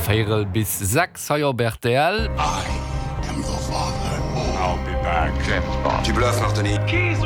Feierel bis 6 RTL. I am your father. I'll be back, James Bond. Tu bluffes, Martini.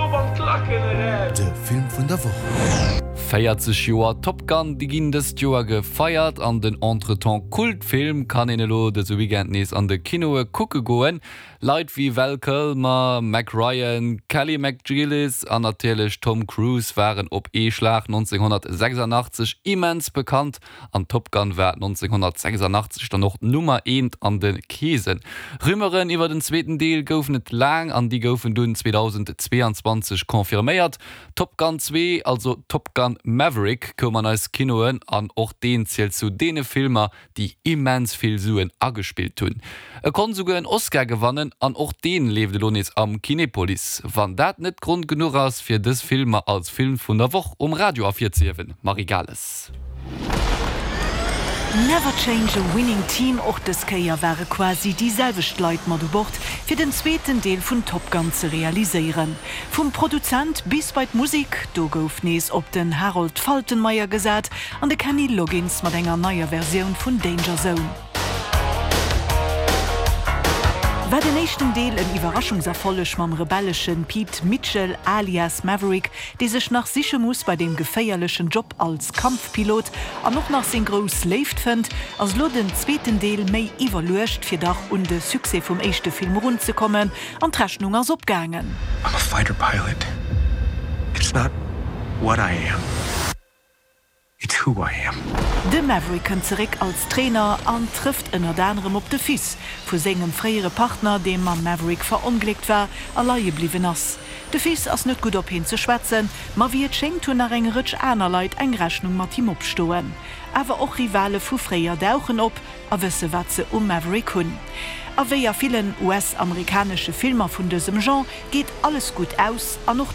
De Film vun der Woche. Feiert sich Joa Top Gun, die ginn des Joa gefeiert an den Entretemps Kultfilm kann lo des Weekendnis an de Kinoe kucke goen. Leiit wie Val Kilmer, Mac Ryan, Kelly McGillis an natürlich Tom Cruise waren op E-Schlag 1986 immens bekannt. An Top Gun war 1986 dann noch Nummer 1 an den Käsen. Rümmeren iwwer den zweiten Deel goufen net lang an die goufen dun 2022 konfirméiert. Top Gun 2, also Top Gun Maverick kommen als Kinoen an och den zählt zu dene Filmer, die immens viel Suen agespielt tun. Er kon sogar einen Oscar gewannen, an auch den lebte Lonis am Kinepolis. Wann dat net Grund genug aus für des Filmer als Film von der Woche Radio A4 Marigales. Never change a winning team, auch das Keier wäre quasi dieselbe Leitmod Bord für den zweiten Teil von Top Gun zu realisieren. Vom Produzent bis bei Musik, do gouf nees op den Harold Faltenmeier gesagt, an de Kenny Loggins mit einer neuer Version von Danger Zone. War den nächsten Deel en Überraschungserfollech mam rebellischen Pete Mitchell alias Maverick, die sich nach sicher muss bei dem geféierlichen Job als Kampfpilot an noch nach sin Gros left fënd, als lo den zweiten Deel méi iwwerluecht fir Dach und de Suse vom echte Film rundzukommen an Rechnung als opgangen. I'm a fighter pilot. It's not what I am. It's who I am. De Maverick kann zurück als Trainer an trifft ënner anderem op de Fis, vu segem freiere Partner, dem man Maverick verunglückt war, alleie blieben ass. De Fis ass net gut op hin zu schwätzen, ma wie et schenkt hun nach eng Rutsch einer Leiit eng Rechnung mat ihm opstoen. Aber auch Rivale vu Freier dauchen op, a wësse wat ze Maverick hunn. Awer ja vielen US-amerikanische Filmer vun diesem Genre geht alles gut aus, an noch